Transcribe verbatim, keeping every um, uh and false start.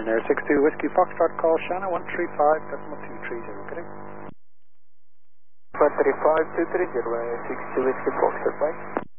Ryanair six two Whiskey Foxtrot, call Shanna one three five decimal two three zero, get in. one three five two three zero, Ryanair six two Whiskey Foxtrot, bye.